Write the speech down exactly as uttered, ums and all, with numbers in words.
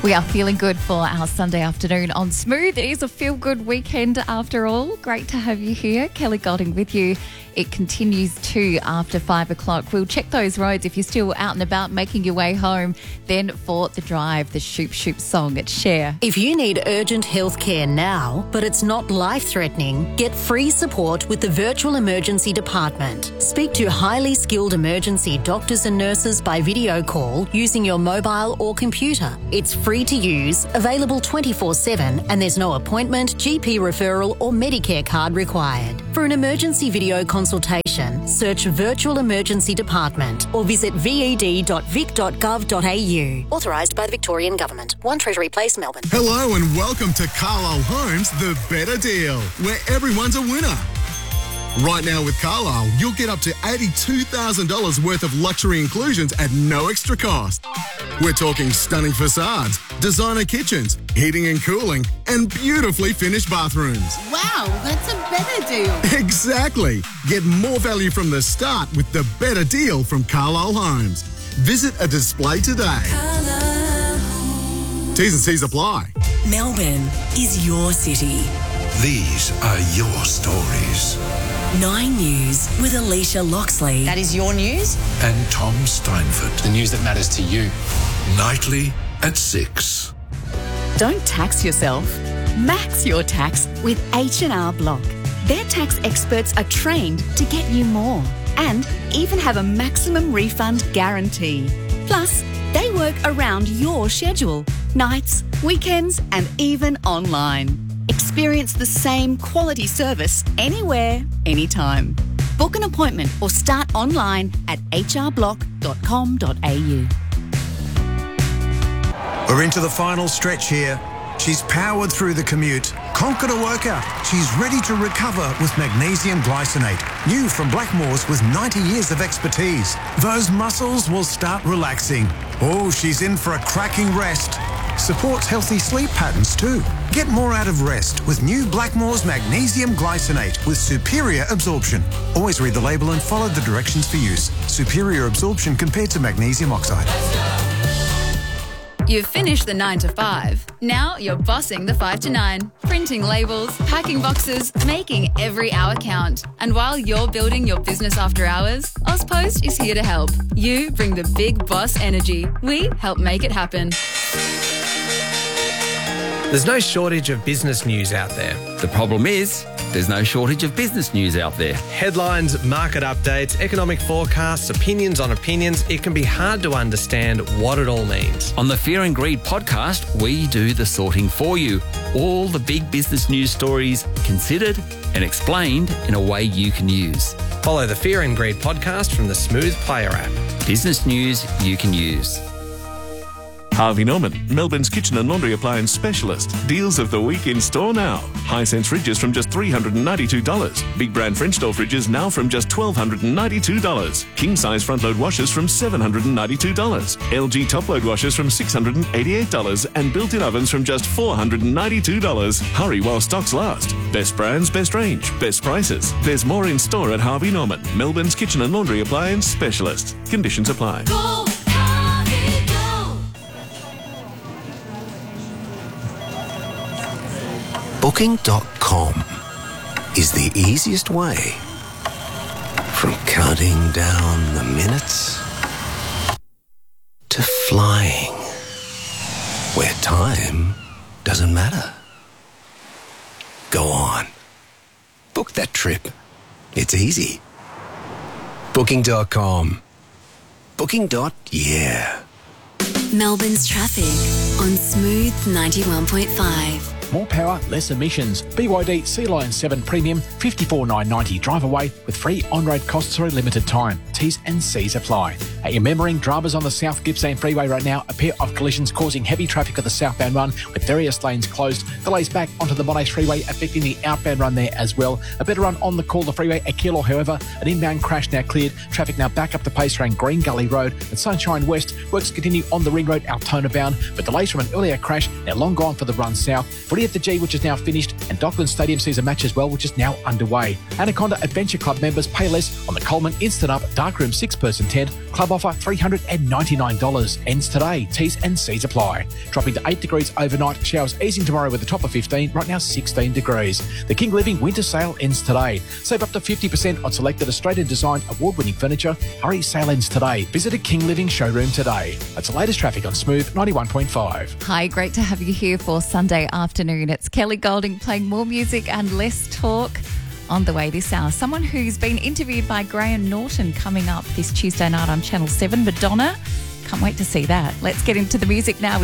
We are feeling good for our Sunday afternoon on Smooth. It is a feel-good weekend after all. Great to have you here. Kelly Golding with you. It continues too after five o'clock. We'll check those roads if you're still out and about making your way home. Then for the drive, the Shoop Shoop song at Share. If you need urgent health care now, but it's not life-threatening, get free support with the Virtual Emergency Department. Speak to highly skilled emergency doctors and nurses by video call using your mobile or computer. It's free to use, available twenty-four seven, and there's no appointment, G P referral or Medicare card required. For an emergency video consultation, search Virtual Emergency Department or visit v e d dot vic dot gov dot a u. Authorised by the Victorian Government. One Treasury Place, Melbourne. Hello and welcome to Carlisle Homes, the better deal, where everyone's a winner. Right now with Carlisle, you'll get up to eighty-two thousand dollars worth of luxury inclusions at no extra cost. We're talking stunning facades, designer kitchens, heating and cooling, and beautifully finished bathrooms. Wow, that's a better deal. Exactly. Get more value from the start with the better deal from Carlisle Homes. Visit a display today. T's and C's apply. Melbourne is your city. These are your stories. Nine News with Alicia Loxley. That is your news? And Tom Steinford. The news that matters to you. Nightly at six. Don't tax yourself. Max your tax with H and R Block. Their tax experts are trained to get you more and even have a maximum refund guarantee. Plus, they work around your schedule, nights, weekends, and even online. Experience the same quality service anywhere, anytime. Book an appointment or start online at h r block dot com dot a u. We're into the final stretch here. She's powered through the commute, conquered a workout. She's ready to recover with magnesium glycinate. New from Blackmores with ninety years of expertise. Those muscles will start relaxing. Oh, she's in for a cracking rest. Supports healthy sleep patterns too. Get more out of rest with new Blackmores Magnesium Glycinate with superior absorption. Always read the label and follow the directions for use. Superior absorption compared to magnesium oxide. You've finished the nine to five. Now you're bossing the five to nine. Printing labels, packing boxes, making every hour count. And while you're building your business after hours, Ozpost is here to help. You bring the big boss energy. We help make it happen. There's no shortage of business news out there. The problem is, there's no shortage of business news out there. Headlines, market updates, economic forecasts, opinions on opinions. It can be hard to understand what it all means. On the Fear and Greed podcast, we do the sorting for you. All the big business news stories considered and explained in a way you can use. Follow the Fear and Greed podcast from the Smooth Player app. Business news you can use. Harvey Norman, Melbourne's kitchen and laundry appliance specialist. Deals of the week in store now. Hisense fridges from just three hundred ninety-two dollars. Big brand French door fridges now from just one thousand two hundred ninety-two dollars. King size front load washers from seven hundred ninety-two dollars. L G top load washers from six hundred eighty-eight dollars and built-in ovens from just four hundred ninety-two dollars. Hurry while stocks last. Best brands, best range, best prices. There's more in store at Harvey Norman, Melbourne's kitchen and laundry appliance specialist. Conditions apply. Go! Booking dot com is the easiest way from counting down the minutes to flying where time doesn't matter. Go on. Book that trip. It's easy. Booking dot com. Booking. Yeah. Melbourne's traffic on Smooth ninety-one point five. More power, less emissions. B Y D Sea Lion seven Premium, fifty-four thousand nine hundred ninety drive away with free on-road costs for a limited time. T's and C's apply. At your Memmering, dramas on the South Gippsland Freeway right now. A pair of collisions causing heavy traffic at the southbound run with various lanes closed. Delays back onto the Monash Freeway affecting the outbound run there as well. A better run on the Calder Freeway at Keilor, however. An inbound crash now cleared. Traffic now back up the pace around Green Gully Road. At Sunshine West, works continue on the Ring Road Altona bound, but delays from an earlier crash now long gone for the run south. Footy at the G, which is now finished, and Docklands Stadium sees a match as well, which is now underway. Anaconda Adventure Club members pay less on the Coleman Instant Up Darkroom six-person tent. Club offer three hundred ninety-nine dollars. Ends today. T's and C's apply. Dropping to eight degrees overnight. Showers easing tomorrow with a top of fifteen. Right now, sixteen degrees. The King Living winter sale ends today. Save up to fifty percent on selected Australian design award-winning furniture. Hurry, sale ends today. Visit a King Living showroom today. That's the latest traffic on Smooth ninety-one point five. Hi, great to have you here for Sunday afternoon. It's Kelly Golding playing more music and less talk. On the way this hour, someone who's been interviewed by Graham Norton coming up this Tuesday night on Channel seven, Madonna. Can't wait to see that. Let's get into the music now with